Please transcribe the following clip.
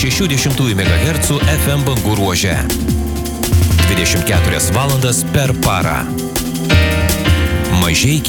60 MHz FM bangų ruože. 24 valandas per parą. Mažeikiai